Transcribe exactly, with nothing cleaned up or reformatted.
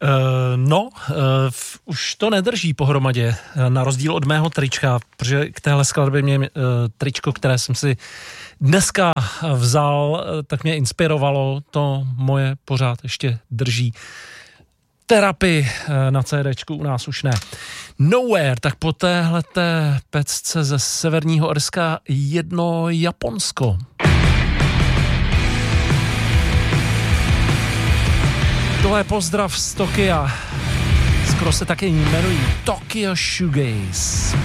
no, uh, už to nedrží pohromadě, na rozdíl od mého trička, protože k téhle skladbě mě uh, tričko, které jsem si dneska vzal, uh, tak mě inspirovalo, to moje pořád ještě drží. Terapii uh, na CDčku u nás už ne. Nowhere, tak po téhleté pecce ze Severního Irska jedno Japonsko. Tohle je pozdrav z Tokia. Skoro se taky jmenují Tokyo Shoegaze.